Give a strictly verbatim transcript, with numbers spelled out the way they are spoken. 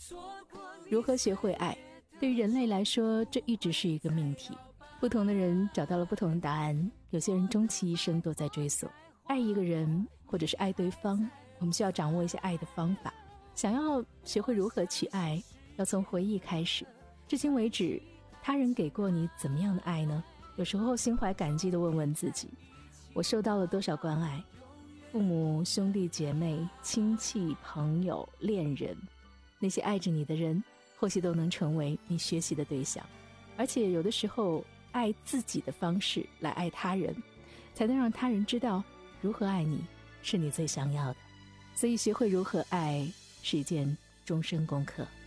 如何学会爱？对于人类来说，这一直是一个命题。不同的人找到了不同的答案，有些人终其一生都在追索。爱一个人，或者是爱对方，我们需要掌握一些爱的方法。想要学会如何去爱，要从回忆开始。至今为止，他人给过你怎么样的爱呢？有时候心怀感激地问问自己，我受到了多少关爱？父母、兄弟姐妹、亲戚、朋友、恋人，那些爱着你的人，或许都能成为你学习的对象。而且有的时候，爱自己的方式来爱他人，才能让他人知道如何爱你是你最想要的。所以学会如何爱是一件终身功课。